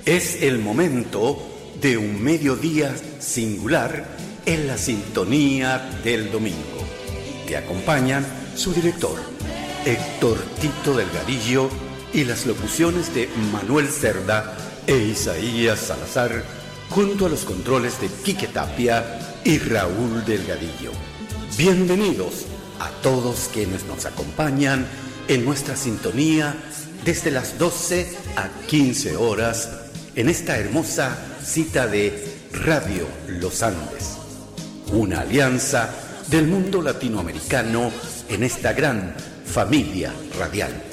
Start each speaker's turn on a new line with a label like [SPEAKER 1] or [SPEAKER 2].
[SPEAKER 1] Es el momento de un mediodía singular en la sintonía del domingo. Te acompañan su director, Héctor Tito Delgadillo, y las locuciones de Manuel Cerda e Isaías Salazar, junto a los controles de Quique Tapia y Raúl Delgadillo. Bienvenidos a todos quienes nos acompañan en nuestra sintonía desde las 12 a 15 horas en esta hermosa cita de Radio Los Andes, una alianza del mundo latinoamericano en esta gran familia radial.